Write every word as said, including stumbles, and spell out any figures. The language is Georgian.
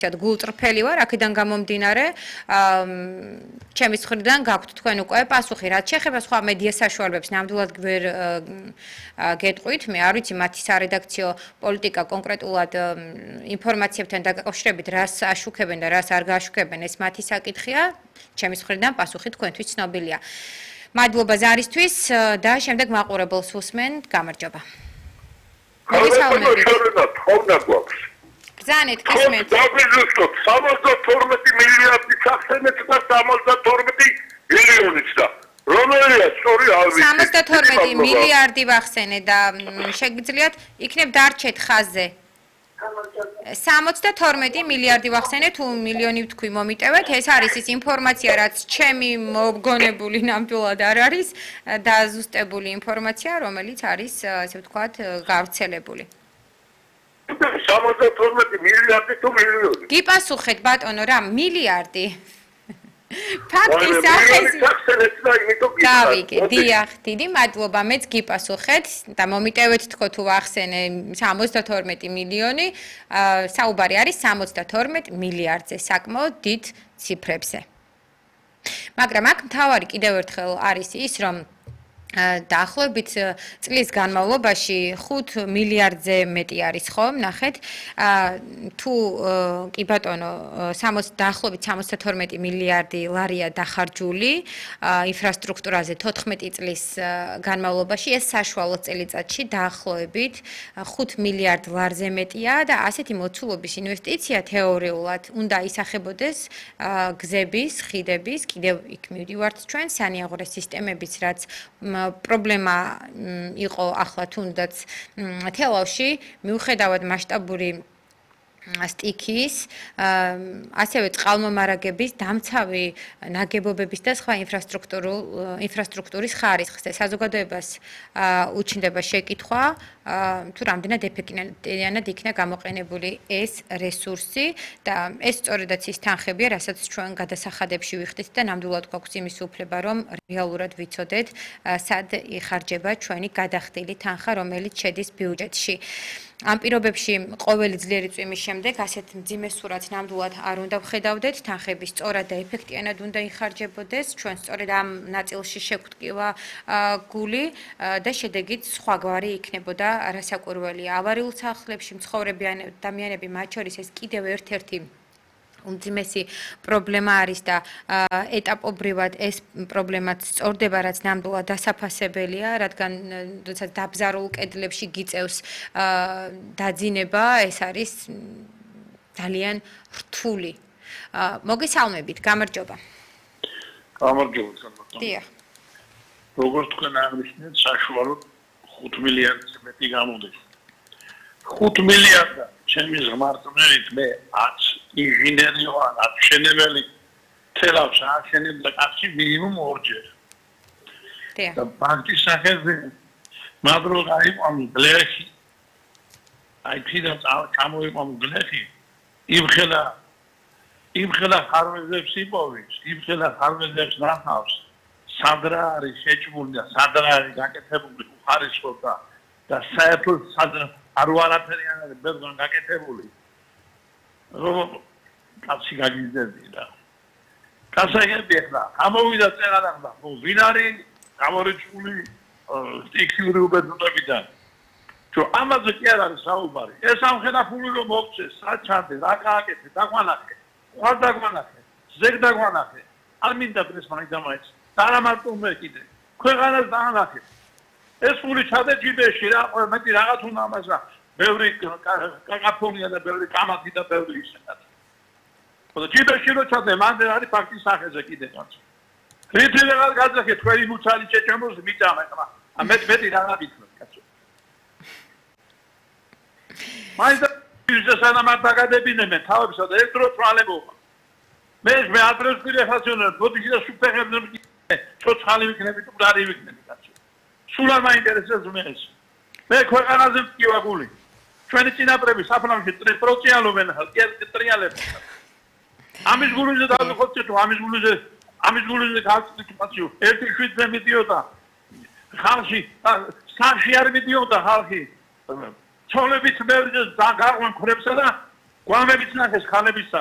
გულწრფელი ვარ, აქედან გამომდინარე, ჩემი მხრიდან გაქვთ თქვენ უკვე პასუხი, რაც შეეხება სხვა მედია საშუალებებს, ნამდვილად ვერ გეტყვით, მე არ ვიცი მათი სარედაქციო პოლიტიკა კონკრეტულად ინფორმაციებთან დაკავშირებით, რას აშუქებენ და რას არ გააშუქებენ, ეს მათი საკითხია, ჩემი მხრიდან პასუხი თქვენთვის ცნობილია. მადლობა ზარისთვის და შემდეგ მაყურებელს უსმენთ, გამარჯობა. მოგესალმებით. Zanit, kismet. Davizustot, სამოცდათორმეტი მილიარდი სახსენეთ და სამოცდათორმეტი მილიონიც და რომელია სწორი არ ვიცი. სამოცდათორმეტი მილიარდი ვახსენე და შეგიძლიათ იქნებ დარჩეთ ხაზზე. სამოცდათორმეტი მილიარდი ვახსენე თუ მილიონი ვთქვი მომიტევეთ, ეს არის ის ინფორმაცია, რაც ჩემი მოგონებული ნამდვილად არ არის და ზუსტებული ინფორმაცია, რომელიც არის, ასე ვთქვათ, გავრცელებული. სამოცდათორმეტი მილიარდი თუ მილიონი. გიპასუხეთ ბატონო რა მილიარდი. ფაქტის სახეზე. გავიგე, დიახ, დიდი მადლობა, მეც გიპასუხეთ და მომიტევეთ თქო თუ ვახსენე სამოცდათორმეტი მილიონი, საუბარი არის სამოცდათორმეტ მილიარდზე, საკმაოდ დიდ ციფრებზე. მაგრამ აქ მთავარი კიდევ ერთხელ არის ის, რომ დაახლოებით წლის განმავლობაში ხუთ მილიარდზე მეტი არის ხომ ნახეთ თუ კი ბატონო დაახლოებით სამოცდათორმეტი მილიარდი ლარია დახარჯული ინფრასტრუქტურაზე თოთხმეტი წლის განმავლობაში ეს საშუალო წელიწადში დაახლოებით ხუთ მილიარდ ლარზე მეტია და ასეთი მოცულობის ინვესტიცია თეორიულად უნდა ისახებოდეს გზების, ხიდების, კიდევ იქ მივდივართ ჩვენ სანიაღვრე სისტემების რაც პრობლემა იყო ახლა თუნდაც თელავში მიუხედავად მასშტაბური სტიქის, ასევე წყალმომარაგების, დამცავი ნაგებობების და სხვა ინფრასტრუქტურის ხარისხს. საზოგადოებას უჩნდება შეკითხვა, თუ რამდენად ეფექტიანად იქნა გამოყენებული ეს რესურსი და ეს სწორედაც ის თანხებია, რასაც ჩვენ გადასახადებში ვიხდით და ნამდვილად გვაქვს იმის უფლება, რომ რეალურად ვიცოდეთ, სად იხარჯება ჩვენი გადახდილი თანხა, რომელიც შედის ბიუჯეტში. ამ პირობებში ყოველი ძლიერი წვიმის შემდეგ ასეთ მძიმე სურათს ნამდვილად არ უნდა ვხედავდეთ, თანხები სწორად და ეფექტიანად უნდა იხარჯებოდეს, ჩვენ სწორედ ამ ნაწილში შეგვტკივა გული და შედეგით სხვაგვარი იქნებოდა არასაკურველია. ავარიულ სახლებში მცხოვრები ადამიანები, მათ შორის ეს კიდევ ერთ-ერთი უმძიმესი პრობლემა არის და ეტაპობრივად ეს პრობლემაც სწორდება, რაც ნამდვილად დასაფასებელია, რადგან როდესაც დაბზარულ კედლებში გიწევს დაძინება, ეს არის ძალიან რთული. მოგესალმებით, გამარჯობა. გამარჯობა, სამბატონო. დიახ. როგორც თქვენ აღნიშნეთ, საშუალოდ ხუთ მილიარდზე მეტი გამოდის. ხუთ მილიარდა ჩემი ზმარტნერით მე ათ ინჟინერი ვარ, ათ მშენებელი თელავს ააშენებდა კაცი მინიმუმ ორჯერ. და ბანკის სახეზე მაგრამ გაიყვანო გლეხი. აი თვითონ წამოიყვანო გლეხი. იმხელა იმხელა ხარვეზებს იპოვის, იმხელა ხარვეზებს ნახავს. სადრა არის შეჭმული და სადრა არის გაკეთებული უხარისხობდა და საერთოდ სადრა არ ვარაფერიანად ბერგან გაკეთებული. რომ კაცი გაგიზრდა. კაცები ახლა ამოვიდა წერანახდა. ნუ ვინ არის გამორიცხული სტიქიური უბედურებიდან. თუ ამაზე კი არ არის საუბარი. ეს ამხედა ფული რომ მოგწეს, საჩანდე, რა გააკეთე, დაგვანახე. ყარ დაგვანახე, ზეგ დაგვანახე. არ მინდა ეს მაინდამაინც. და რა მარტო მე კიდე. ქვეყანას დაანახე. ეს ფული ჩადე ჯიბეში რა, მეტი რაღაც უნდა ამას რა. ბევრი კაკაფონია და ბევრი კამათი და ბევრი ისეა. ხო ჯიბეში რო ჩადე, მანდ არის ფაქტის სახეზე კიდე კაც. რითი რაღაც გაძახე თქვენი მუცალი შეჭამოს მიწამა ხმა. მე მეტი რაღაც ვიქნო კაცო. მაინც ის სანამ დაგადებინებენ თავებსა და ეს დრო თვალებობა. მე მე ადრეს ვირეხაციონერ, ბოდიში და სუპერგერნები ცოცხალი ვიქნები თუ რარი ვიქნები კაცო. სულ არ მაინტერესებს მე ეს. მე ქვეყანაზე მткиვა გული. ჩვენი წინაპრები საფრანგეთში პროცეალობენ ტრიალებენ. ამის გულზე დავიხოთ თუ ამის გულზე ამის გულზე გააკეთებაციო. ერთი შვიდზე მიდიოდა ხალხი, სახში არ მიდიოდა ხალხი. ჩოლებით მერზე გაყვან ქრებსა და გვამებიც ნახეს ხალებისა